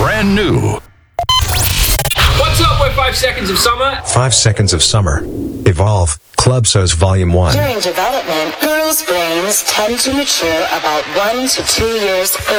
brand new. What's up with 5 Seconds of Summer? 5 Seconds of Summer. Evolve. Clubsos Volume 1. During development, girls' brains tend to mature about 1 to 2 years